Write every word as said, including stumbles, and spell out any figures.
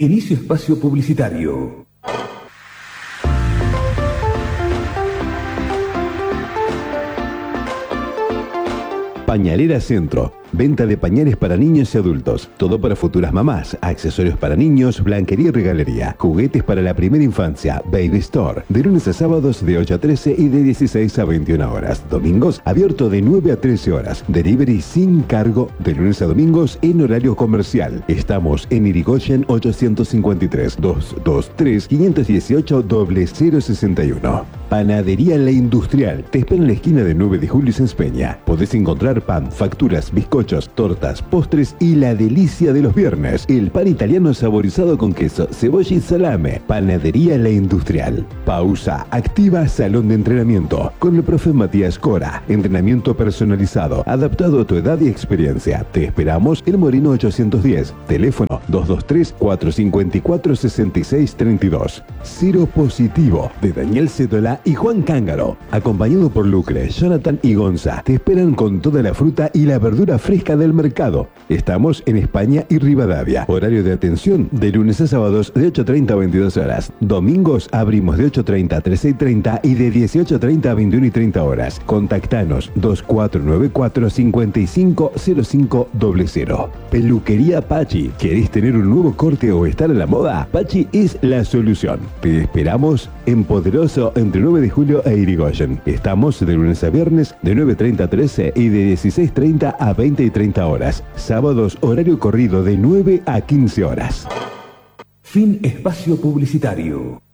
Inicio espacio publicitario. Pañalera Centro. Venta de pañales para niños y adultos. Todo para futuras mamás. Accesorios para niños, blanquería y regalería. Juguetes para la primera infancia. Baby Store. De lunes a sábados de ocho a trece y de dieciséis a veintiuna horas. Domingos abierto de nueve a trece horas. Delivery sin cargo de lunes a domingos en horario comercial. Estamos en Irigoyen ochocientos cincuenta y tres, doscientos veintitrés, quinientos dieciocho, cero cero sesenta y uno. Panadería La Industrial. Te espera en la esquina de nueve de julio y Sáenz Peña. Podés encontrar pan, facturas, bizcochos, tortas, postres y la delicia de los viernes, el pan italiano saborizado con queso, cebolla y salame. Panadería La Industrial. Pausa activa salón de entrenamiento con el profe Matías Cora. Entrenamiento personalizado, adaptado a tu edad y experiencia. Te esperamos en Moreno ochocientos diez. Teléfono dos dos tres, cuatro cinco cuatro, seis seis tres dos. Cero Positivo de Daniel Cétola y Juan Cángaro. Acompañado por Lucre, Jonathan y Gonza. Te esperan con toda la fruta y la verdura fresca del mercado. Estamos en España y Rivadavia. Horario de atención de lunes a sábados de ocho treinta a veintidós horas. Domingos abrimos de ocho treinta a trece y treinta y de dieciocho treinta a veintiuna y treinta horas. Contactanos dos cuatro nueve cuatro, cinco cinco cero cinco cero cero. Peluquería Pachi. ¿Querés tener un nuevo corte o estar a la moda? Pachi es la solución. Te esperamos en Poderoso entre nueve de julio e Irigoyen. Estamos de lunes a viernes de nueve treinta a trece y de dieciséis treinta a veinte y treinta horas. Sábados horario corrido de nueve a quince horas. Fin espacio publicitario.